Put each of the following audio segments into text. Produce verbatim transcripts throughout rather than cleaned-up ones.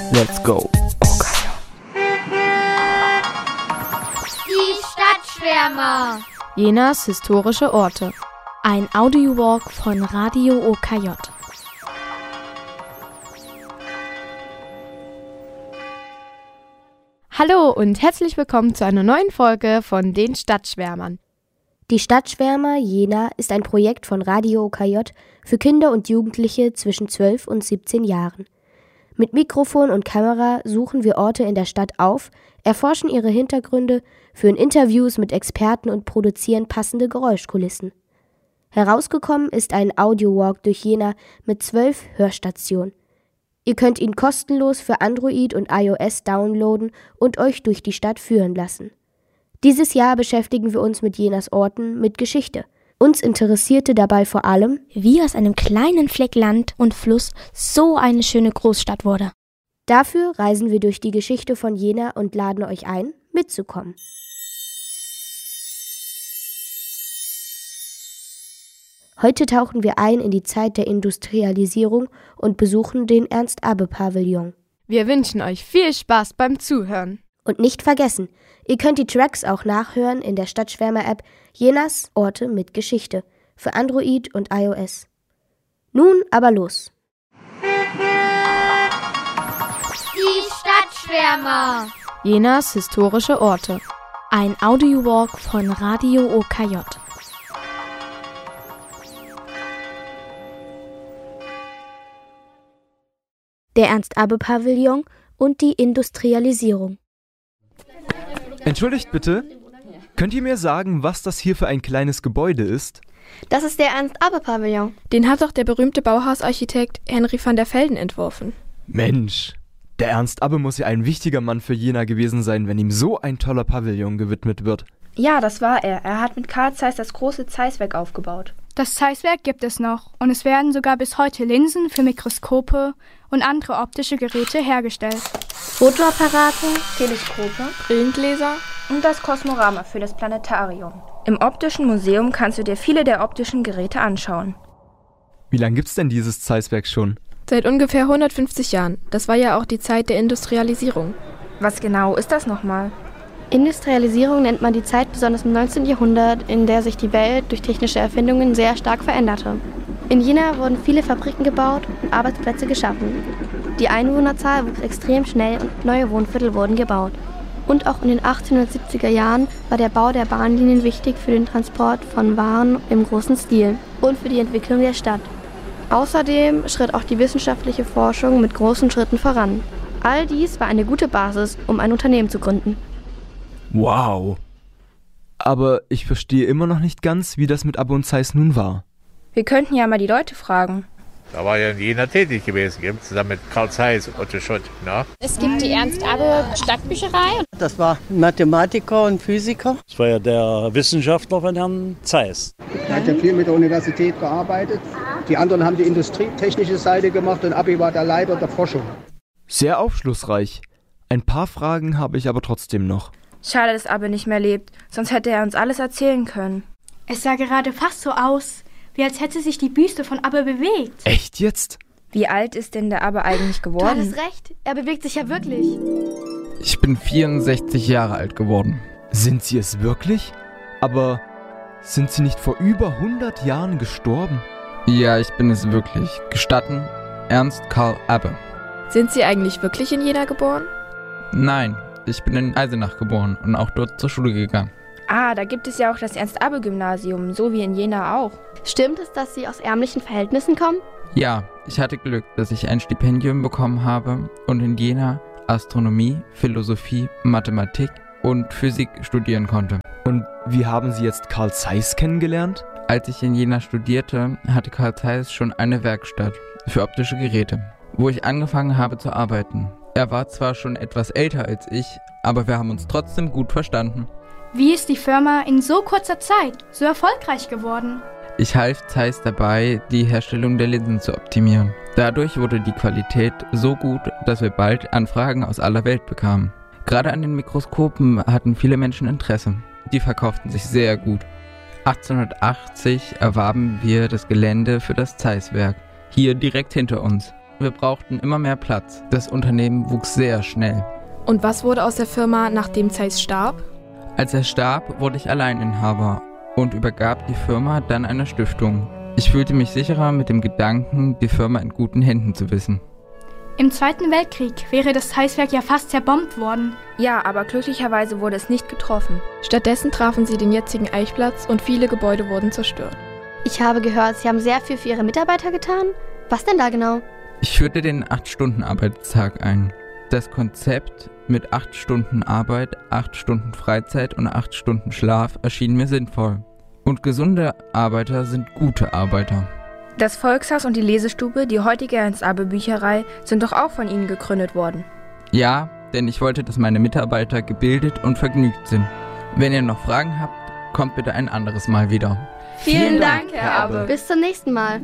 Let's go. Okay. Die Stadtschwärmer. Jenas historische Orte. Ein Audiowalk von Radio O K J. Hallo und herzlich willkommen zu einer neuen Folge von den Stadtschwärmern. Die Stadtschwärmer Jena ist ein Projekt von Radio O K J für Kinder und Jugendliche zwischen zwölf und siebzehn Jahren. Mit Mikrofon und Kamera suchen wir Orte in der Stadt auf, erforschen ihre Hintergründe, führen Interviews mit Experten und produzieren passende Geräuschkulissen. Herausgekommen ist ein Audiowalk durch Jena mit zwölf Hörstationen. Ihr könnt ihn kostenlos für Android und iOS downloaden und euch durch die Stadt führen lassen. Dieses Jahr beschäftigen wir uns mit Jenas Orten mit Geschichte. Uns interessierte dabei vor allem, wie aus einem kleinen Fleck Land und Fluss so eine schöne Großstadt wurde. Dafür reisen wir durch die Geschichte von Jena und laden euch ein, mitzukommen. Heute tauchen wir ein in die Zeit der Industrialisierung und besuchen den Ernst-Abbe-Pavillon. Wir wünschen euch viel Spaß beim Zuhören. Und nicht vergessen, ihr könnt die Tracks auch nachhören in der Stadtschwärmer-App Jenas Orte mit Geschichte für Android und iOS. Nun aber los. Die Stadtschwärmer. Jenas historische Orte. Ein Audiowalk von Radio O K J. Der Ernst-Abbe-Pavillon und die Industrialisierung. Entschuldigt bitte, könnt ihr mir sagen, was das hier für ein kleines Gebäude ist? Das ist der Ernst-Abbe-Pavillon. Den hat doch der berühmte Bauhausarchitekt Henry van der Velden entworfen. Mensch, der Ernst Abbe muss ja ein wichtiger Mann für Jena gewesen sein, wenn ihm so ein toller Pavillon gewidmet wird. Ja, das war er. Er hat mit Carl Zeiss das große Zeiss-Werk aufgebaut. Das Zeiss-Werk gibt es noch und es werden sogar bis heute Linsen für Mikroskope und andere optische Geräte hergestellt. Fotoapparate, Teleskope, Brillengläser und das Kosmorama für das Planetarium. Im Optischen Museum kannst du dir viele der optischen Geräte anschauen. Wie lange gibt's denn dieses Zeiss-Werk schon? Seit ungefähr hundertfünfzig Jahren. Das war ja auch die Zeit der Industrialisierung. Was genau ist das nochmal? Industrialisierung nennt man die Zeit besonders im neunzehnten Jahrhundert, in der sich die Welt durch technische Erfindungen sehr stark veränderte. In Jena wurden viele Fabriken gebaut und Arbeitsplätze geschaffen. Die Einwohnerzahl wuchs extrem schnell und neue Wohnviertel wurden gebaut. Und auch in den achtzehnhundertsiebziger Jahren war der Bau der Bahnlinien wichtig für den Transport von Waren im großen Stil und für die Entwicklung der Stadt. Außerdem schritt auch die wissenschaftliche Forschung mit großen Schritten voran. All dies war eine gute Basis, um ein Unternehmen zu gründen. Wow. Aber ich verstehe immer noch nicht ganz, wie das mit Abbe und Zeiss nun war. Wir könnten ja mal die Leute fragen. Da war ja in Jena tätig gewesen, zusammen mit Carl Zeiss und Otto Schott. Ne? Es gibt die Ernst-Abbe-Stadtbücherei. Das war ein Mathematiker und Physiker. Das war ja der Wissenschaftler von Herrn Zeiss. Er hat ja viel mit der Universität gearbeitet. Die anderen haben die industrietechnische Seite gemacht und Abbe war der Leiter der Forschung. Sehr aufschlussreich. Ein paar Fragen habe ich aber trotzdem noch. Schade, dass Abbe nicht mehr lebt, sonst hätte er uns alles erzählen können. Es sah gerade fast so aus, wie als hätte sich die Büste von Abbe bewegt. Echt jetzt? Wie alt ist denn der Abbe eigentlich geworden? Du hattest recht, er bewegt sich ja wirklich. Ich bin vierundsechzig Jahre alt geworden. Sind Sie es wirklich? Aber sind Sie nicht vor über hundert Jahren gestorben? Ja, ich bin es wirklich. Gestatten, Ernst Karl Abbe. Sind Sie eigentlich wirklich in Jena geboren? Nein, ich bin in Eisenach geboren und auch dort zur Schule gegangen. Ah, da gibt es ja auch das Ernst-Abbe-Gymnasium, so wie in Jena auch. Stimmt es, dass Sie aus ärmlichen Verhältnissen kommen? Ja, ich hatte Glück, dass ich ein Stipendium bekommen habe und in Jena Astronomie, Philosophie, Mathematik und Physik studieren konnte. Und wie haben Sie jetzt Carl Zeiss kennengelernt? Als ich in Jena studierte, hatte Carl Zeiss schon eine Werkstatt für optische Geräte, wo ich angefangen habe zu arbeiten. Er war zwar schon etwas älter als ich, aber wir haben uns trotzdem gut verstanden. Wie ist die Firma in so kurzer Zeit so erfolgreich geworden? Ich half Zeiss dabei, die Herstellung der Linsen zu optimieren. Dadurch wurde die Qualität so gut, dass wir bald Anfragen aus aller Welt bekamen. Gerade an den Mikroskopen hatten viele Menschen Interesse. Die verkauften sich sehr gut. achtzehnhundertachtzig erwarben wir das Gelände für das Zeiss-Werk, hier direkt hinter uns. wir brauchten immer mehr Platz. Das Unternehmen wuchs sehr schnell. Und was wurde aus der Firma, nachdem Zeiss starb? Als er starb, wurde ich Alleininhaber und übergab die Firma dann einer Stiftung. Ich fühlte mich sicherer mit dem Gedanken, die Firma in guten Händen zu wissen. Im Zweiten Weltkrieg wäre das Zeisswerk ja fast zerbombt worden. Ja, aber glücklicherweise wurde es nicht getroffen. Stattdessen trafen sie den jetzigen Eichplatz und viele Gebäude wurden zerstört. Ich habe gehört, Sie haben sehr viel für Ihre Mitarbeiter getan. Was denn da genau? Ich führte den acht Stunden Arbeitstag ein. Das Konzept mit acht Stunden Arbeit, acht Stunden Freizeit und acht Stunden Schlaf erschien mir sinnvoll. Und gesunde Arbeiter sind gute Arbeiter. Das Volkshaus und die Lesestube, die heutige Ernst-Abbe-Bücherei, sind doch auch von Ihnen gegründet worden. Ja, denn ich wollte, dass meine Mitarbeiter gebildet und vergnügt sind. Wenn ihr noch Fragen habt, kommt bitte ein anderes Mal wieder. Vielen, Vielen Dank, Dank, Herr Abbe. Bis zum nächsten Mal.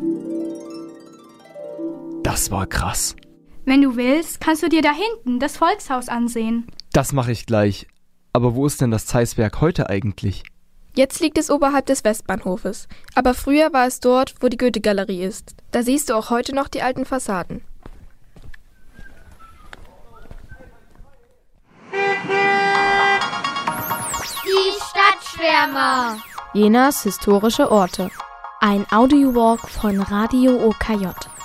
Das war krass. Wenn du willst, kannst du dir da hinten das Volkshaus ansehen. Das mache ich gleich. Aber wo ist denn das Zeisswerk heute eigentlich? Jetzt liegt es oberhalb des Westbahnhofes. Aber früher war es dort, wo die Goethe-Galerie ist. Da siehst du auch heute noch die alten Fassaden. Die Stadtschwärmer. Jenas historische Orte. Ein Audiowalk von Radio O K J.